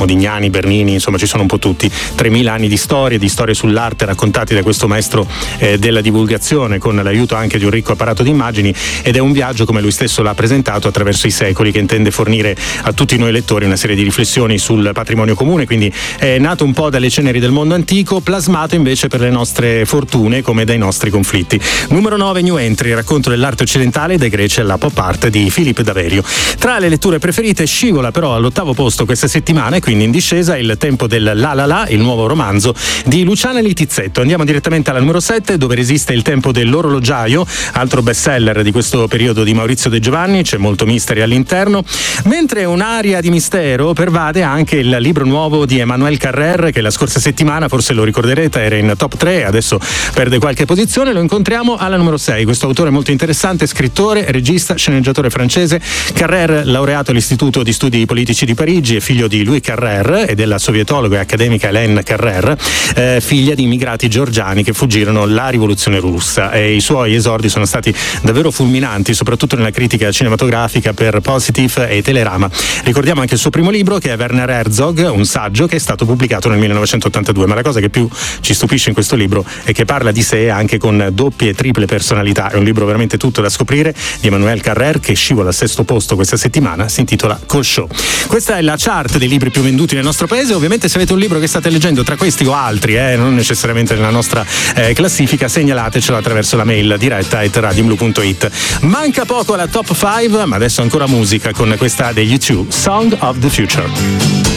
Modignani, Bernini, insomma ci sono un po' tutti. 3.000 anni di storie sull'arte raccontati da questo maestro della divulgazione, con l'aiuto anche di un ricco apparato di immagini, ed è un viaggio, come lui stesso l'ha presentato, attraverso i secoli, che intende fornire a tutti noi lettori una serie di riflessioni sul patrimonio comune. Quindi è nato un po' dalle ceneri del mondo antico, plasmato invece per le nostre fortune come dai nostri conflitti. Numero 9, New Entry, racconto dell'arte occidentale dai greci alla pop art di Philippe Daverio. Tra le letture preferite scivola però all'8° posto questa settimana, e quindi in discesa, Il tempo del La La La, il nuovo romanzo di Luciana Littizzetto. Andiamo direttamente alla numero 7, dove resiste Il tempo dell'orologiaio, altro bestseller di questo periodo di Maurizio De Giovanni. C'è molto mystery all'interno, mentre un'aria di mistero pervade anche il libro nuovo di Emmanuel Carrère, che la scorsa settimana, forse lo ricorderete, era in top 3, adesso perde qualche posizione. Lo incontriamo alla numero 6, questo autore molto interessante, scrittore, regista, sceneggiatore francese. Carrère, laureato all'Istituto di Studi Politici di Parigi, è figlio di Louis Carrère e della sovietologa e accademica Hélène Carrère, figlia di immigrati georgiani che fuggirono la rivoluzione russa, e i suoi esordi sono stati davvero fulminanti, soprattutto nella critica cinematografica per Positive e Telerama. Ricordiamo anche il suo primo libro, che è Werner Herzog, un saggio, che è stato pubblicato nel 1982, ma la cosa che più ci stupisce in questo libro è che parla di sé anche con doppie e triple personalità. È un libro veramente tutto da scoprire di Emmanuel Carrère, che scivola al 6° posto questa settimana, si intitola Col Show. Questa è la chart dei libri più venduti nel nostro paese. Ovviamente se avete un libro che state leggendo tra questi o altri, non necessariamente nella nostra classifica, segnalatecelo attraverso la mail diretta@radioblu.it. Manca poco alla top 5, ma adesso ancora musica con questa degli U2, Song of the Future.